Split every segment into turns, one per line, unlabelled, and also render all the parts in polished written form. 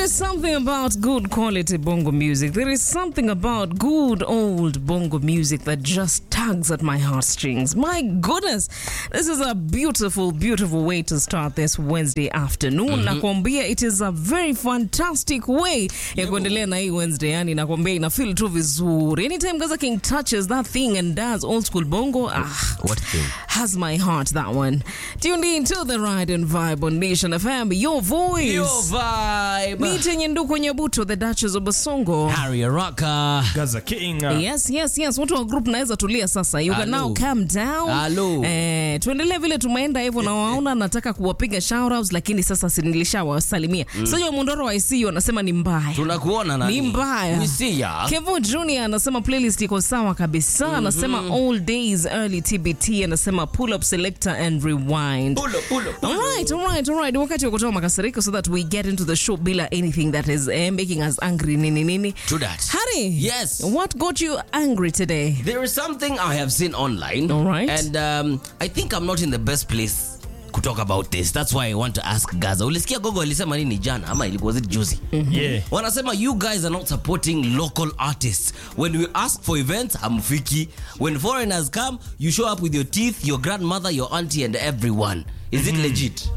is something about good quality bongo music. There is something about good old bongo music that just tugs at my heartstrings. My goodness, this is a beautiful, beautiful way to start this Wednesday afternoon. Nakwambia, it is a very fantastic way ya kuendelea na hii Wednesday. Yani nakwambia ina feel tu vizuri. Anytime Gaza King touches that thing and does old school bongo,
what thing?
Has my heart, that one. Tuned in to the Ride and Vibe on Nation FM, your voice.
Your vibe.
Meeting Nduku Nyabuto, the Duchess of Basongo.
Harry Araka.
Gaza King.
Yes. Watu wa group naweza tulia sasa. You can now calm down. Tuendelee vile tumeenda hivyo na waona nataka kuwapiga shoutouts lakini sasa nilishawasalimia. Sasa Mondoro wa ICU anasema ni mbaya.
Tunakuona nani?
Ni mbaya.
We see ya.
Kevo Junior anasema playlist iko sawa kabisa. Anasema all days early TBT. Anasema pull up selector and rewind.
Pull up.
All right. Wakati wa kutoa makasiriko so that we get into the show bila anything that is making us angry nini.
To that.
Harry.
Yes.
What got you angry today?
There is something I have seen online.
All right.
And I think I'm not in the best place to talk about this. That's why I want to ask Gaza. Ulisikia Gogo alisema nini jana ama was it juzi?
Yeah.
Wanasema you guys are not supporting local artists. When we ask for events, hamfiki. When foreigners come, you show up with your teeth, your grandmother, your auntie and everyone. Is it legit?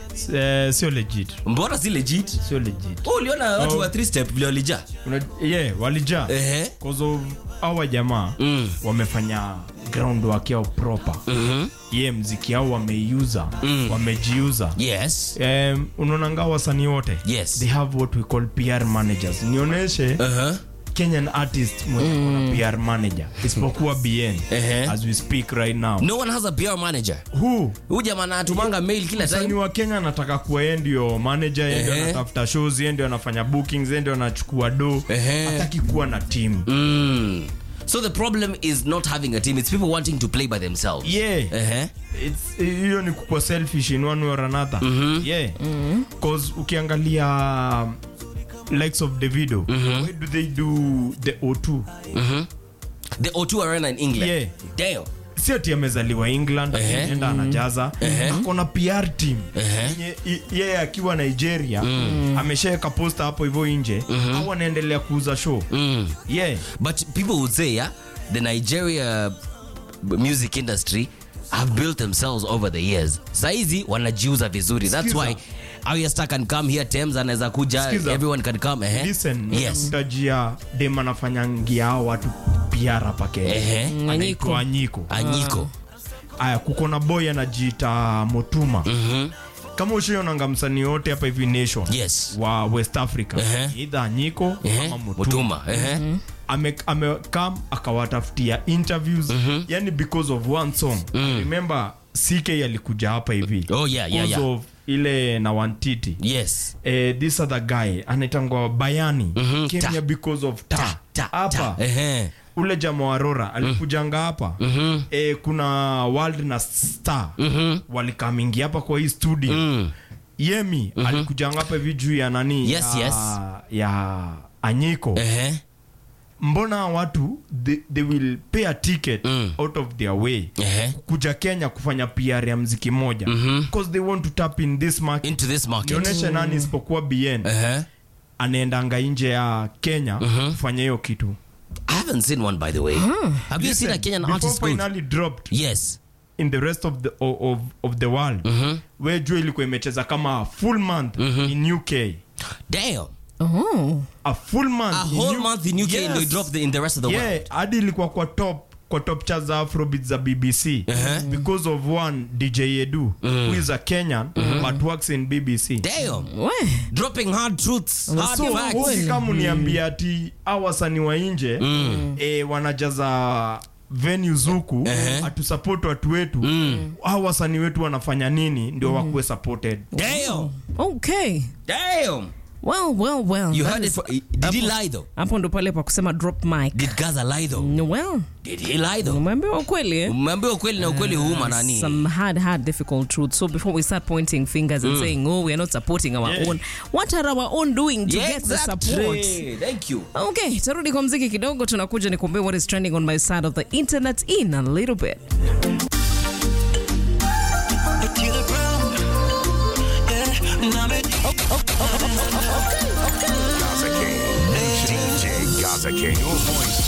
Sio legit.
Mbona si legit?
Sio legit.
Uliona watu wa 3 step vile walija?
Walija. Because of our jamaa wamefanya groundwork yao proper. Mziki yao wameiuza, wamejiuza.
Yes.
Unaonanga wasanii wote.
Yes.
They have what we call PR managers. Nionyeshe Kenyan artist mwenye PR manager. Isipokuwa BN as we speak right now.
No one has a PR manager.
Who?
Huyu jamaa anatumanga mail kila time.
Msanii wa Kenya anataka kuwa ndio manager, ndio anatafuta shows, ndio anafanya bookings, ndio anachukua do. Hataki kuwa na team.
So the problem is not having a team. It's people wanting to play by themselves.
Yeah. It's hiyo ni kuwa selfish in one way or another. Cause ukiangalia likes of Davido, where do they do the O2?
The O2 Arena in England.
Yeah.
Damn.
Sio ati amezaliwa England, anaenda anajaza. Akona PR team. Yeye akiwa Nigeria, ameshaweka poster hapo hivyo nje, au anaendelea kuuza show.
But people would say, the Nigeria music industry have built themselves over the years. Saizi wanajiuza vizuri. That's why Ariasta can come here, Thames anaweza kuja, everyone can come.
Listen, utajia dem anafanyangia hao watu PR hapa Kenya. Anyiko. Aya, kuko na boy anajiita Motuma. Kama ushaonanga msanii wote hapa hivi Nation wa West Africa, either Anyiko ama Motuma. Come akawatafutia interviews, yani because of one song. Remember CK alikuja hapa hivi. Because of ile na Wantiti.
Yes.
This other guy anaitangwa Bayani Kenya because of hapa. Ule jamaa wa Aurora alikujanga hapa. Kuna World na Star walikamingi hapa kwa hii studio. Yemi alikujanga hapa hivi juu ya nani? Ya Anyiko. Mbona watu they will pay a ticket out of their way kuja Kenya kufanya PR ya mziki moja because they want to tap in this market.
Into this market.
Nionyeshe nani isipokuwa BN anaendanga nje ya Kenya kufanya hiyo kitu.
I haven't seen one, by the way. Have you seen a Kenyan artist
finally dropped?
Yes.
In the rest of the world, where Joe ilikuwa imecheza kama full month in UK.
Damn.
A full month.
A whole month in UK and they dropped in the rest of the world.
Yeah, hadi ilikuwa kwa top charts za Afrobeats za BBC because of one DJ Edu who is a Kenyan but works in BBC.
Damn. Dropping hard truths, hard facts.
Kama uniambia ati awasani wa nje wanajaza venues huku atusupport watu wetu, hao wasanii wetu wanafanya nini ndio wakuwe supported.
Damn.
Okay.
Damn.
Well.
You heard it. Did he lie though?
Hapo ndo pale pa kusema drop mic.
Did Gaza lie though?
Well.
Did he lie though?
Umeambiwa ukweli
Umeambiwa ukweli na ukweli huuma nani?
Some hard difficult truth. So before we start pointing fingers and saying, oh, we are not supporting our own. What are our own doing to get the support?
Thank you.
Okay, tarudi kwa mziki kidogo, tunakuja nikuambia what is trending on my side of the internet in a little bit. Okay.
Gaza King. Your voice.